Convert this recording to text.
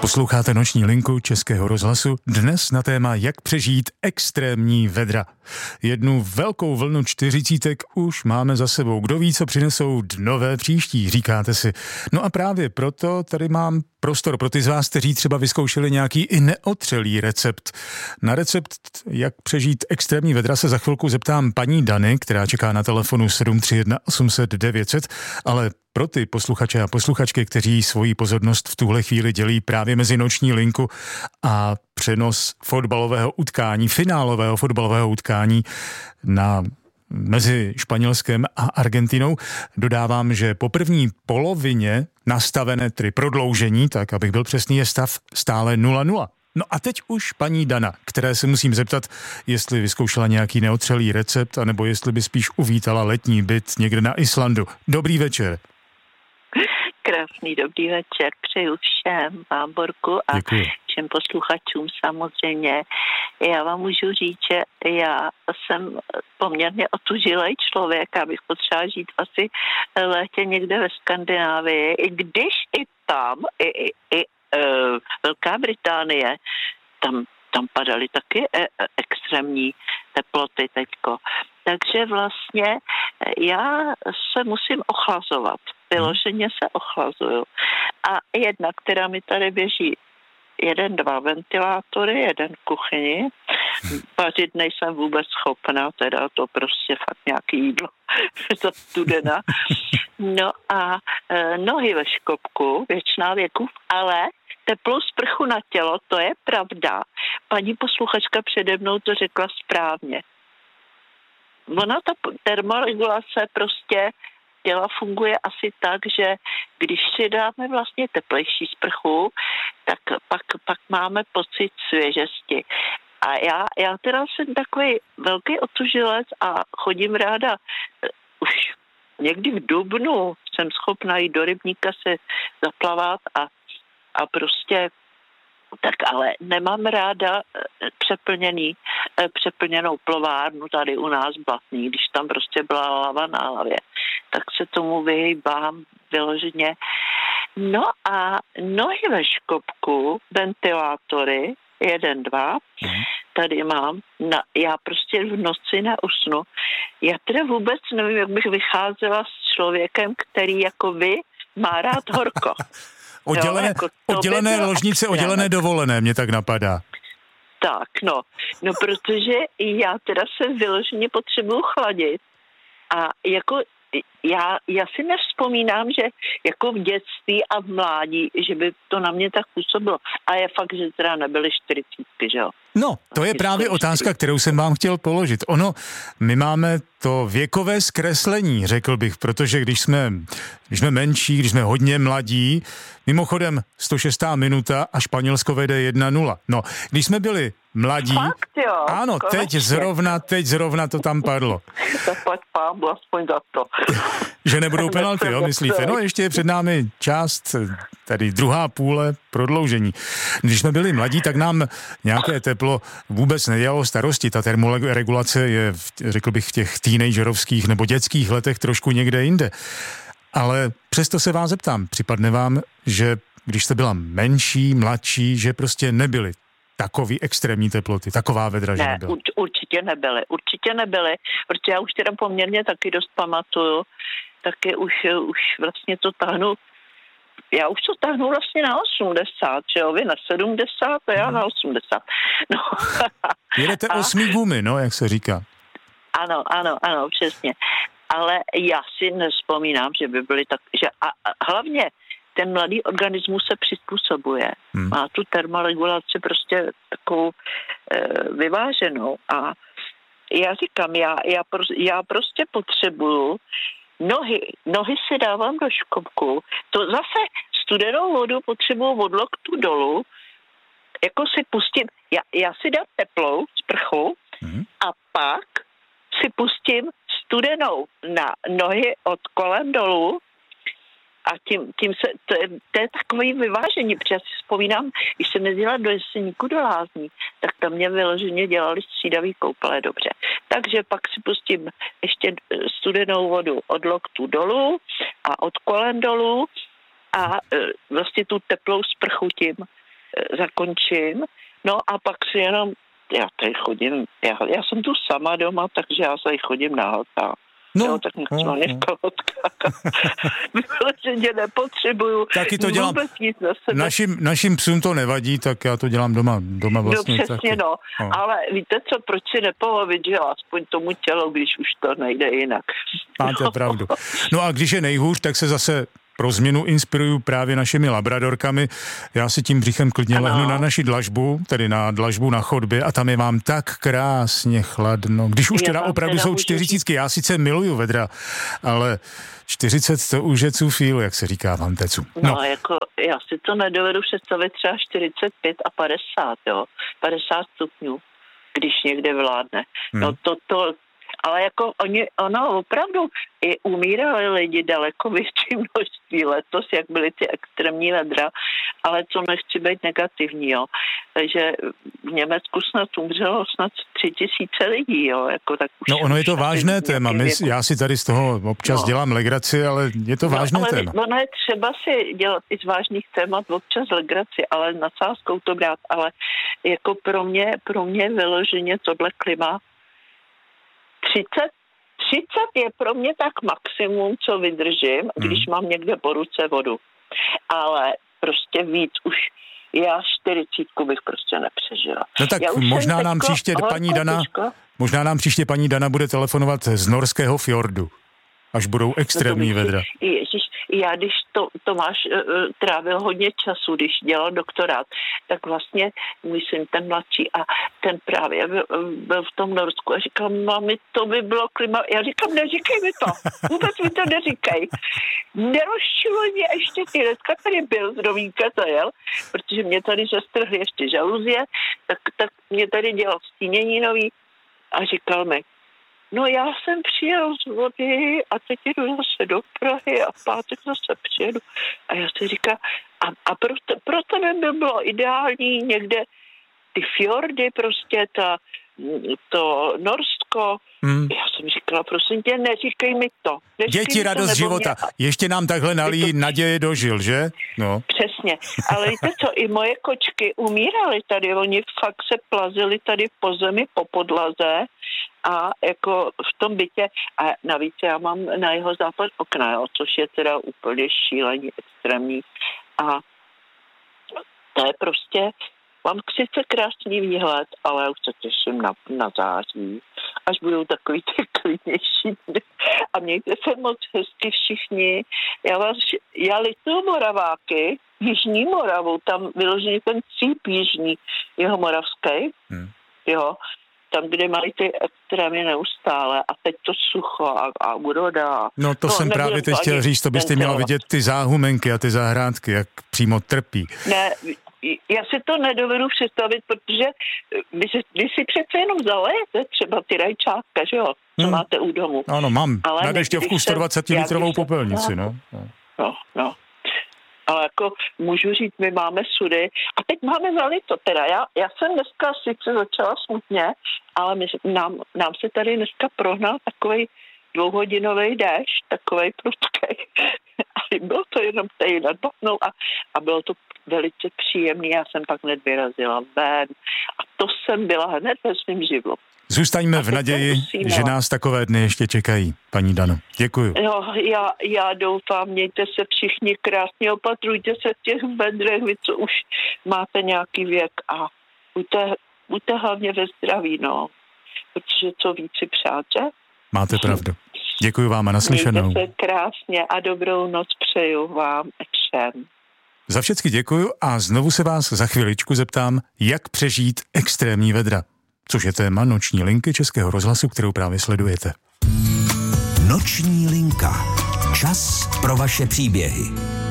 Posloucháte Noční linku Českého rozhlasu, dnes na téma jak přežít extrémní vedra. Jednu velkou vlnu 40 už máme za sebou. Kdo ví, co přinesou dnové příští, říkáte si. No a právě proto tady mám prostor pro ty z vás, kteří třeba vyzkoušeli nějaký i neotřelý recept. Na recept, jak přežít extrémní vedra, se za chvilku zeptám paní Dany, která čeká na telefonu 731 800 900, ale pro ty posluchače a posluchačky, kteří svoji pozornost v tuhle chvíli dělí právě mezi Noční linku a přenos fotbalového utkání, finálového fotbalového utkání mezi Španělskem a Argentinou, dodávám, že po první polovině nastavené tedy prodloužení, tak abych byl přesný, je stav stále 0-0. No a teď už paní Dana, které se musím zeptat, jestli vyzkoušela nějaký neotřelý recept, anebo jestli by spíš uvítala letní byt někde na Islandu. Dobrý večer. Krásný dobrý večer, přeju všem vám, Borku, a děkuji. Všem posluchačům samozřejmě. Já vám můžu říct, že já jsem poměrně otužilej člověk, abych potřeba žít asi létě někde ve Skandinávii, i když i tam, i Velká Británie, tam padaly taky extrémní teploty teďko. Takže vlastně já se musím ochlazovat. Vyloženě se ochlazuju. A jedna, která mi tady běží, 2 ventilátory, jeden v kuchyni. Vařit nejsem vůbec schopná, teda to prostě fakt nějaký jídlo za studena. No a nohy ve škopku, věčná věků, ale teplou sprchu na tělo, to je pravda. Paní posluchačka přede mnou to řekla správně. Ona, ta termoregulace prostě těla funguje asi tak, že když si dáme vlastně teplejší sprchu, tak pak máme pocit svěžesti. A já teda jsem takový velký otužilec a chodím ráda už někdy v dubnu jsem schopna jít do rybníka se zaplavat a prostě tak, ale nemám ráda přeplněnou plovárnu tady u nás Blatný, když tam prostě byla lava na hlavě, tak se tomu vyhýbám vyloženě. No a nohy ve škopku, ventilátory, 1, 2, tady mám, já prostě v noci neusnu. Já teda vůbec nevím, jak bych vycházela s člověkem, který jako vy má rád horko. Oddělené ložnice, oddělené dovolené, mě tak napadá. Tak, no, protože já teda se vyloženě potřebuju chladit a jako já si nevzpomínám, že jako v dětství a v mládí, že by to na mě tak působilo. A je fakt, že teda nebyly 40, že jo? No, to je právě otázka, kterou jsem vám chtěl položit. My máme to věkové zkreslení, řekl bych, protože když jsme menší, když jsme hodně mladí, mimochodem 106. minuta a Španělsko vede 1-0. No, když jsme byli mladí, fakt, jo, ano, teď zrovna to tam padlo. Zaplať pámbu aspoň za to. Že nebudou penalty, jo, myslíte? No, ještě je před námi část, tady druhá půle prodloužení. Když jsme byli mladí, tak nám nějaké teplo vůbec nedělalo starosti. Ta termoregulace je, řekl bych, v těch teenagerovských nebo dětských letech trošku někde jinde. Ale přesto se vás zeptám, připadne vám, že když jste byla menší, mladší, že prostě nebyly takový extrémní teploty, taková vedra, že nebyla? Ne, určitě nebyly, protože já už teda poměrně taky dost pamatuju, taky už vlastně to tahnu, já už to tahnu vlastně na 80, že jo, vy na 70 a já na 80. No. Jedete 8 gumy, no, jak se říká. Ano, přesně. Ale já si nevzpomínám, že by byly tak, že a hlavně ten mladý organismus se přizpůsobuje. Má tu termoregulaci prostě takovou vyváženou. A já říkám, já prostě potřebuju nohy si dávám do škopku. To zase studenou vodu potřebuju od loktu dolů, jako si pustím, já si dám teplou sprchu a pak si pustím studenou na nohy od kolen dolů a tím se, to je takový vyvážení, protože já si vzpomínám, když jsem jezdila do Jeseníku do lázní, tak tam mě vyloženě dělali střídavý koupele dobře. Takže pak si pustím ještě studenou vodu od loktu dolů a od kolen dolů a vlastně tu teplou sprchu tím zakončím. No a pak si jenom, já tady chodím, já jsem tu sama doma, takže já tady chodím nahotá. No, tak maximálně v kalhotkách. Vyloženě nepotřebuju. Taky to dělám. Našim psům to nevadí, tak já to dělám doma vlastně. No přesně, taky. No. Ale víte co, proč si nepolovit, že aspoň tomu tělo, když už to nejde jinak. Máte pravdu. No a když je nejhůř, tak se zase pro změnu inspiruju právě našimi labradorkami. Já si tím břichem klidně lehnu na naši dlažbu, tedy na dlažbu na chodbě a tam je vám tak krásně chladno. Když už teda opravdu jsou 40, já sice miluju vedra, ale 40 to už je zu viel, jak se říká v Antecu. No, jako já si to nedovedu představit třeba 45 a 50, jo. 50 stupňů, když někde vládne. No to ale jako ono opravdu i umírali lidi daleko větší množství letos, jak byly ty extrémní vedra, ale co nechci být negativní, jo. Takže v Německu snad umřelo snad 3000 lidí, jo. Jako, tak už no ono je to vážné téma, já si tady z toho občas dělám legraci, ale je to vážné téma. Ono je třeba si dělat i z vážných témat občas legraci, ale nadsázkou to brát, ale jako pro mě vyloženě tohle klima 30 je pro mě tak maximum, co vydržím, když mám někde po ruce vodu. Ale prostě víc už já 40 bych prostě nepřežila. No tak možná nám příště paní Dana bude telefonovat z norského fjordu, až budou extrémní vedra. Ježiš, já když Tomáš trávil hodně času, když dělal doktorát, tak vlastně můj syn, ten mladší, a ten právě byl v tom Norsku a říkal, mami, to by bylo klima. Já říkám, neříkej mi to, vůbec mi to neříkej. Nerozčiluj mě ještě ty, dneska tady byl z Rovínka zajel, protože mě tady zastrhli ještě žaluzie, tak mě tady dělal stínění nový a říkal mi, no já jsem přijel z vody a teď jdu zase do Prahy a v pátek zase přijedu. A já si říkám, a pro tebe by bylo ideální někde ty fjordy, prostě to Norsko. Já jsem říkala, prosím tě, neříkej mi to. Děti radost života. Ještě nám takhle nalíjí naděje dožil, že? No. Přesně. Ale víte co, i moje kočky umíraly tady. Oni fakt se plazili tady po zemi, po podlaze a jako v tom bytě. A navíc já mám na jeho západ okna, jo, což je teda úplně šílený, extrémní. A to je prostě... Mám sice krásný výhled, ale už se těším na září, až budou takový ty klidnější dny. A mějte se moc hezky všichni. Já lituju Moraváky, Jižní Moravu, tam vyložený ten cíp jižní, jeho moravský, jo, tam, kde mají ty extrémně neustále a teď to sucho a úroda. No to jsem právě teď chtěl říct, to byste měla vidět ty záhumenky a ty zahrádky, jak přímo trpí. Ne, já si to nedovedu představit, protože vy si přece jenom zalejete třeba ty rajčátka, že jo, co máte u domu. Ano, mám na dešťovku 120 litrovou popelnici, no. No. Ale jako můžu říct, my máme sudy a teď máme zalito teda. Já jsem dneska sice začala smutně, ale nám se tady dneska prohnal takovej 2hodinový déšť, takovej prudkej. A bylo to jenom tady nadbaknou a bylo to velice příjemný. Já jsem pak hned vyrazila ven a to jsem byla hned ve svým živlu. Zůstaňme v naději, že nás takové dny ještě čekají, paní Dano. Děkuju. Jo, já doufám, mějte se všichni krásně, opatrujte se v těch vedrech, vy co už máte nějaký věk a buďte hlavně ve zdraví, no. Protože co víc si přáte. Máte pravdu. Děkuju vám a naslyšenou. Mějte se krásně a dobrou noc přeju vám všem. Za všecky děkuju a znovu se vás za chviličku zeptám, jak přežít extrémní vedra. Což je téma Noční linky Českého rozhlasu, kterou právě sledujete. Noční linka. Čas pro vaše příběhy.